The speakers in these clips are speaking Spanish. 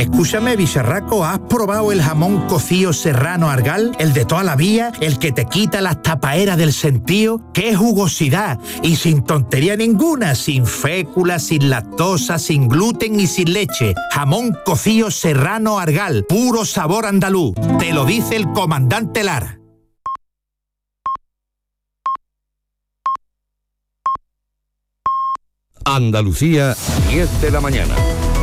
Escúchame, bicharraco, ¿has probado el jamón cocido serrano Argal? El de toda la vida, el que te quita las tapaeras del sentido. ¡Qué jugosidad! Y sin tontería ninguna, sin fécula, sin lactosa, sin gluten y sin leche. Jamón cocido serrano Argal, puro sabor andaluz. Te lo dice el comandante Lara. Andalucía, 10 de la mañana.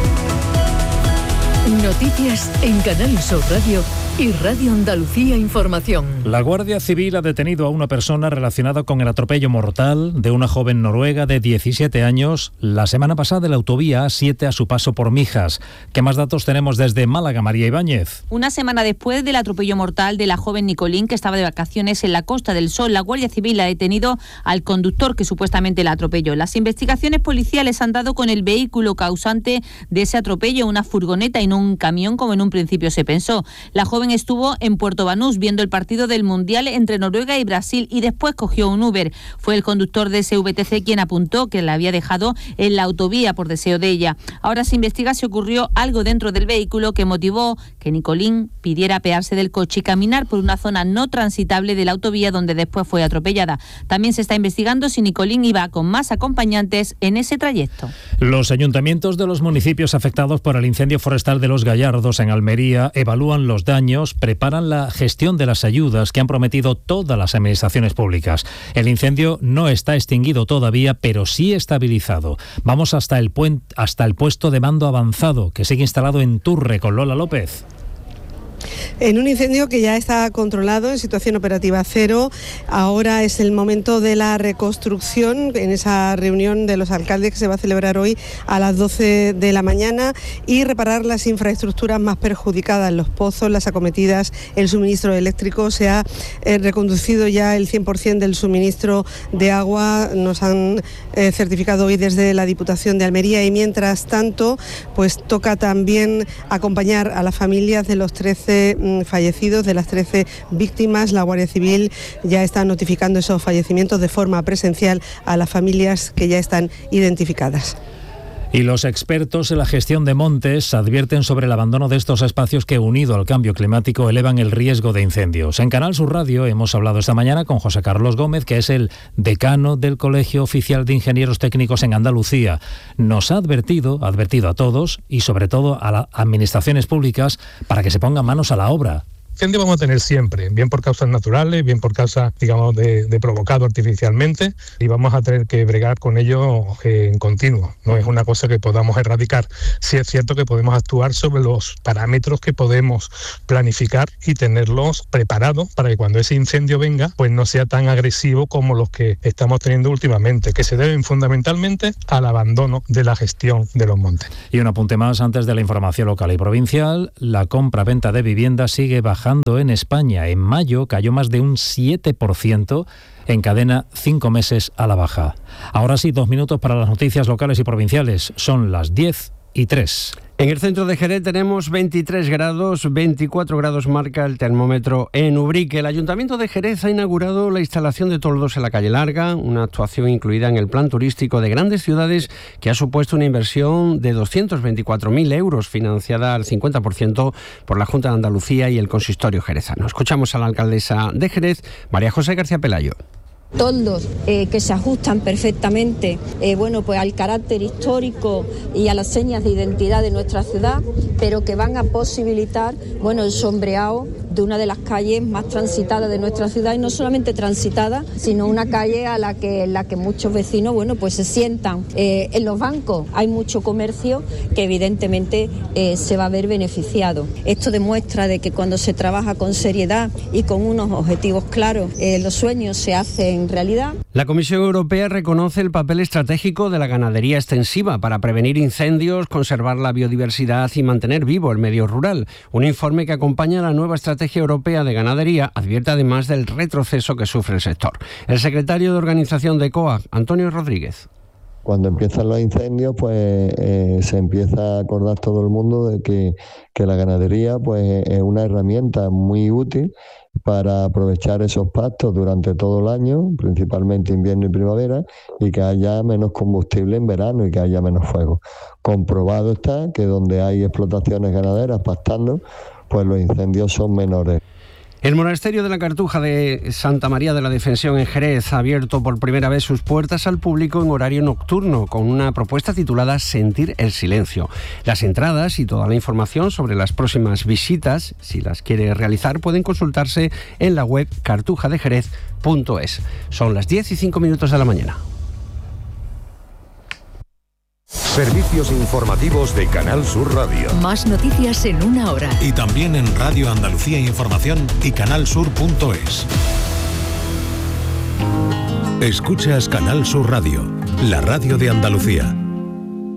Noticias en Canal Sur Radio y Radio Andalucía Información. La Guardia Civil ha detenido a una persona relacionada con el atropello mortal de una joven noruega de 17 años la semana pasada en la autovía A7 a su paso por Mijas. ¿Qué más datos tenemos desde Málaga, María Ibáñez? Una semana después del atropello mortal de la joven Nicolín, que estaba de vacaciones en la Costa del Sol, la Guardia Civil ha detenido al conductor que supuestamente la atropelló. Las investigaciones policiales han dado con el vehículo causante de ese atropello, una furgoneta y no un camión como en un principio se pensó. La joven estuvo en Puerto Banús viendo el partido del Mundial entre Noruega y Brasil y después cogió un Uber. Fue el conductor de ese VTC quien apuntó que la había dejado en la autovía por deseo de ella. Ahora se investiga si ocurrió algo dentro del vehículo que motivó que Nicolín pidiera apearse del coche y caminar por una zona no transitable de la autovía donde después fue atropellada. También se está investigando si Nicolín iba con más acompañantes en ese trayecto. Los ayuntamientos de los municipios afectados por el incendio forestal de Los Gallardos en Almería evalúan los daños, preparan la gestión de las ayudas que han prometido todas las administraciones públicas. El incendio no está extinguido todavía, pero sí estabilizado. Vamos hasta el puesto de mando avanzado que sigue instalado en Turre con Lola López. En un incendio que ya está controlado en situación operativa cero, ahora es el momento de la reconstrucción en esa reunión de los alcaldes que se va a celebrar hoy a las 12 de la mañana y reparar las infraestructuras más perjudicadas, los pozos, las acometidas, el suministro eléctrico. Se ha reconducido ya el 100% del suministro de agua, nos han certificado hoy desde la Diputación de Almería y mientras tanto pues toca también acompañar a las familias de los 13 fallecidos, de las 13 víctimas. La Guardia Civil ya está notificando esos fallecimientos de forma presencial a las familias que ya están identificadas. Y los expertos en la gestión de montes advierten sobre el abandono de estos espacios que, unido al cambio climático, elevan el riesgo de incendios. En Canal Sur Radio hemos hablado esta mañana con José Carlos Gómez, que es el decano del Colegio Oficial de Ingenieros Técnicos en Andalucía. Nos ha advertido a todos y sobre todo a las administraciones públicas para que se pongan manos a la obra. Incendio vamos a tener siempre, bien por causas naturales, bien por causas, digamos, de provocado artificialmente, y vamos a tener que bregar con ello en continuo. No es una cosa que podamos erradicar. Sí es cierto que podemos actuar sobre los parámetros que podemos planificar y tenerlos preparados para que cuando ese incendio venga, pues no sea tan agresivo como los que estamos teniendo últimamente, que se deben fundamentalmente al abandono de la gestión de los montes. Y un apunte más antes de la información local y provincial: la compra-venta de viviendas sigue bajando en España. En mayo cayó más de un 7%, encadena 5 meses a la baja. Ahora sí, 2 minutos para las noticias locales y provinciales. Son las 10:03. En el centro de Jerez tenemos 23 grados, 24 grados marca el termómetro en Ubrique. El Ayuntamiento de Jerez ha inaugurado la instalación de toldos en la calle Larga, una actuación incluida en el plan turístico de grandes ciudades que ha supuesto una inversión de 224.000 euros, financiada al 50% por la Junta de Andalucía y el Consistorio jerezano. Escuchamos a la alcaldesa de Jerez, María José García Pelayo. Toldos que se ajustan perfectamente pues al carácter histórico y a las señas de identidad de nuestra ciudad, pero que van a posibilitar el sombreado de una de las calles más transitadas de nuestra ciudad, y no solamente transitada, sino una calle en la que muchos vecinos pues se sientan. En los bancos hay mucho comercio que evidentemente se va a ver beneficiado. Esto demuestra de que cuando se trabaja con seriedad y con unos objetivos claros, los sueños se hacen realidad. La Comisión Europea reconoce el papel estratégico de la ganadería extensiva para prevenir incendios, conservar la biodiversidad y mantener vivo el medio rural. Un informe que acompaña a la nueva estrategia europea de ganadería advierte además del retroceso que sufre el sector. El secretario de organización de COAG, Antonio Rodríguez. Cuando empiezan los incendios, pues se empieza a acordar todo el mundo de que la ganadería pues es una herramienta muy útil para aprovechar esos pastos durante todo el año, principalmente invierno y primavera, y que haya menos combustible en verano y que haya menos fuego. Comprobado está que donde hay explotaciones ganaderas pastando, pues los incendios son menores. El monasterio de la Cartuja de Santa María de la Defensión en Jerez ha abierto por primera vez sus puertas al público en horario nocturno con una propuesta titulada Sentir el silencio. Las entradas y toda la información sobre las próximas visitas, si las quiere realizar, pueden consultarse en la web cartujadejerez.es. Son las 10:05 de la mañana. Servicios informativos de Canal Sur Radio. Más noticias en una hora. Y también en Radio Andalucía Información y canalsur.es. Escuchas Canal Sur Radio, la radio de Andalucía.